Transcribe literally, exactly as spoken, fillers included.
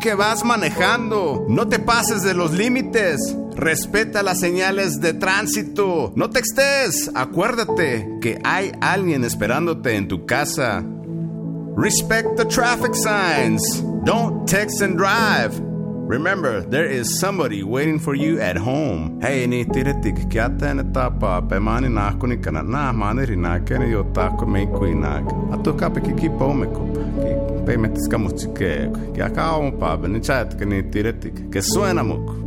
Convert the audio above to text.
que vas manejando. No te pases de los límites. Respeta las señales de tránsito. No textes. Acuérdate que hay alguien esperándote en tu casa. Respect the traffic signs. Don't text and drive. Remember, there is somebody waiting for you at home. Hey, ni tiretik kiata na tapa pe mani na kuni kana na mani rina kene yo tako me kuina. Atu kape ki po me ko. Ki pe metis kamu chike. Ki akao pa ben chat ke ni tiretik. Que suena mucho.